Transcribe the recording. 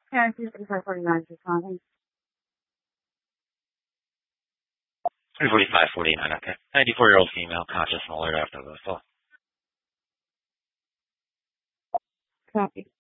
Yeah, 23549 is fine. 345.49, okay. 94-year-old female, conscious and alert after the assault. Copy.